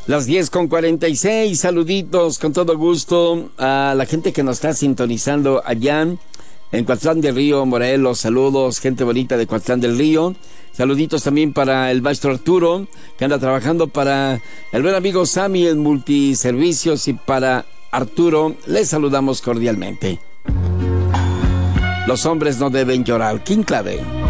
Las 10:46, saluditos con todo gusto a la gente que nos está sintonizando allá en Cuauhtlán del Río, Morelos. Saludos, gente bonita de Cuauhtlán del Río. Saluditos también para el maestro Arturo, que anda trabajando para el buen amigo Sammy en Multiservicios, y para Arturo les saludamos cordialmente. Los hombres no deben llorar. King Clave.